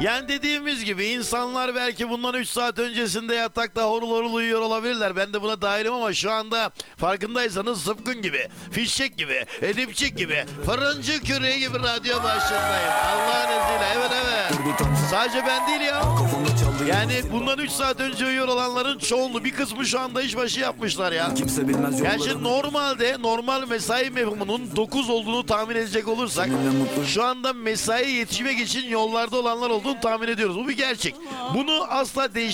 Yani dediğimiz gibi insanlar belki bundan 3 saat öncesinde yatakta horul horul uyuyor olabilirler. Ben de buna dahilim ama şu anda farkındaysanız Zıpkın gibi, Fişek gibi, Edipçik gibi, Fırıncı Küreği gibi radyo başındayım. Allah'ın izniyle. Evet. Sadece ben değil ya. Yani bundan 3 saat önce uyuyor olanların çoğunluğu, bir kısmı şu anda işbaşı yapmışlar ya. Kimse bilmez Yani şimdi normal mesai mefhumunun 9 olduğunu tahmin edecek olursak şu anda mesaiye yetişmek için yollarda olanlar olduğunu tahmin ediyoruz. Bu bir gerçek. Bunu asla